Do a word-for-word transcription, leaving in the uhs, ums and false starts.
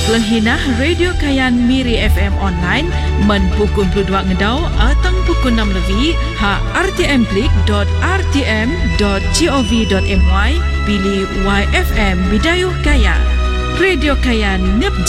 Kelenhinah Radio Kayan Miri F M online men pukul dua ngedau atau pukul enam lebih ha r t m klik dot r t m dot gov dot my pilih Y F M Bidayuh Kaya. Radio Kayan Ngep